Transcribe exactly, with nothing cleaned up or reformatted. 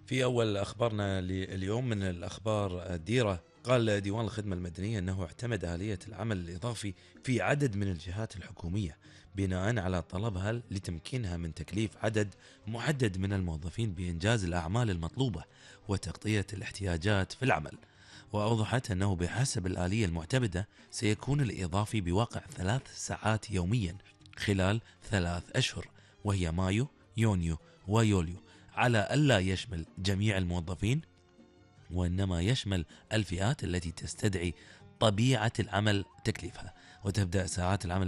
في أول أخبارنا لليوم من الأخبار الديرة، قال ديوان الخدمة المدنية أنه اعتمد آلية العمل الإضافي في عدد من الجهات الحكومية بناء على طلبها لتمكينها من تكليف عدد محدد من الموظفين بإنجاز الأعمال المطلوبة وتغطية الاحتياجات في العمل. وأوضحت أنه بحسب الآلية المعتمدة سيكون الإضافي بواقع ثلاث ساعات يوميا خلال ثلاث أشهر، وهي مايو، يونيو ويوليو، على ألا يشمل جميع الموظفين، وإنما يشمل الفئات التي تستدعي طبيعة العمل تكليفها. وتبدأ ساعات العمل